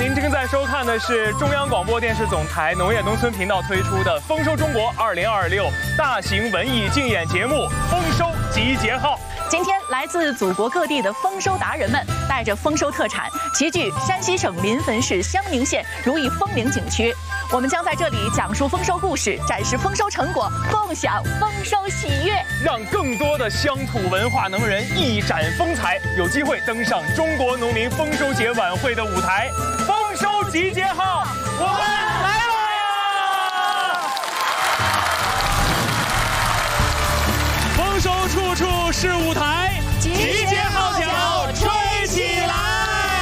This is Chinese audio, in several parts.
您正在收看的是中央广播电视总台农业农村频道推出的《丰收中国2026》大型文艺竞演节目《丰收集结号》。 今天，来自祖国各地的丰收达人们带着丰收特产齐聚山西省临汾市襄宁县如意枫林景区。我们将在这里讲述丰收故事，展示丰收成果，共享丰收喜悦， 让更多的乡土文化能人一展风采，有机会登上中国农民丰收节晚会的舞台。丰收集结号，我们来了！丰收处处是舞台，集结号角吹起来！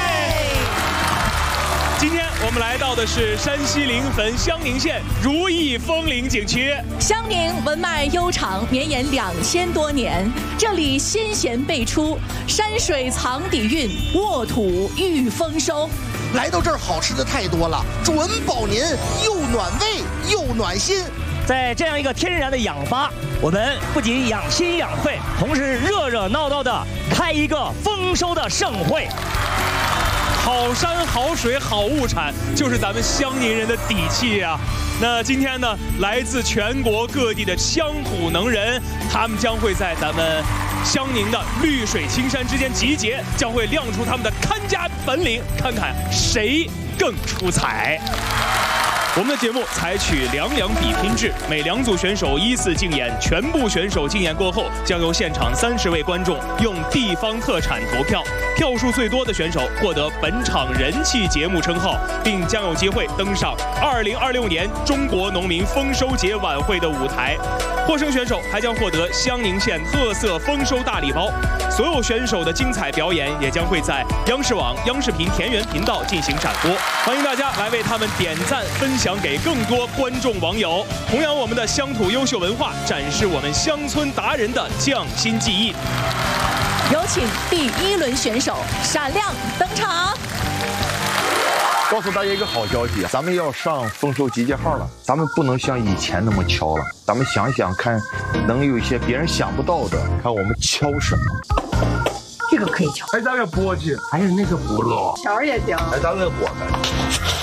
今天我们来到的是山西临汾襄宁县如意枫林景区。 襄宁文脉悠长，绵延2000多年，这里先贤辈出，山水藏底蕴，沃土育丰收。 来到这儿好吃的太多了，准保您又暖胃又暖心。 在这样一个天然的养发，我们不仅养心养肺，同时热热闹闹的开一个丰收的盛会。 好山好水好物产，就是咱们襄宁人的底气啊！那今天呢，来自全国各地的乡土能人，他们将会在咱们襄宁的绿水青山之间集结，将会亮出他们的看家本领，看看谁更出彩。我们的节目采取2比拼制，每2组选手依次竞演，全部选手竞演过后，将由现场30位观众用地方特产投票，票数最多的选手获得本场人气节目称号，并将有机会登上2026年中国农民丰收节晚会的舞台。获胜选手还将获得襄宁县特色丰收大礼包。所有选手的精彩表演也将会在央视网、央视频田园频道进行展播，欢迎大家来为他们点赞分享给更多观众网友，弘扬我们的乡土优秀文化，展示我们乡村达人的匠心技艺。 有请第1轮选手闪亮登场。 告诉大家一个好消息，咱们要上丰收集结号了，咱们不能像以前那么敲了，咱们想想看，能有一些别人想不到的，看我们敲什么。 这个可以敲， 还咱个簸箕，还有那个轱辘， 条也行， 还咱个锅子。